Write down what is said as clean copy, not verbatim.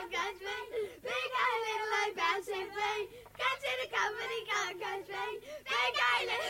come catch me. Big eye, little eye, bouncing flea. Catch in the company, come catch me. Big eye, little